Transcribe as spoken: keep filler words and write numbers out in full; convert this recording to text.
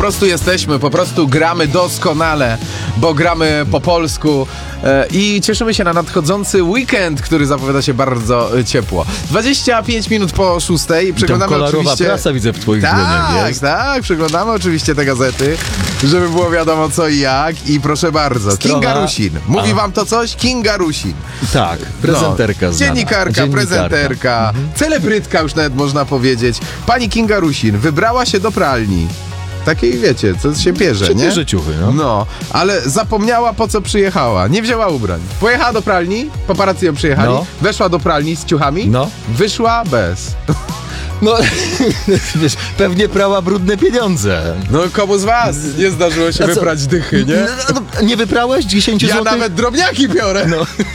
prostu jesteśmy, po prostu gramy doskonale, bo gramy po polsku e, i cieszymy się na nadchodzący weekend, który zapowiada się bardzo e, ciepło. dwadzieścia pięć minut po szóstej. Przeglądamy kolorowa oczywiście... prasa widzę w twoich dłoniach Tak, jest. tak, przeglądamy oczywiście te gazety, żeby było wiadomo co i jak i proszę bardzo. Strona- Kinga Rusin. Mówi A. wam to coś? Kinga Rusin. Tak, prezenterka No, znana. dziennikarka, prezenterka, Mhm. celebrytka już nawet można powiedzieć. Pani Kinga Rusin wybrała się do pralni. Takiej, wiecie, co się bierze, Czy nie? bierze ciuchy, no. No, ale zapomniała, po co przyjechała. Nie wzięła ubrań. Pojechała do pralni, paparazzi ją przyjechali, No. weszła do pralni z ciuchami, No. wyszła bez. No, wiesz, pewnie prała brudne pieniądze. No, komu z was nie zdarzyło się A co? wyprać dychy, nie? No, no, nie wyprałeś dziesięć Ja złotych? nawet drobniaki biorę. No.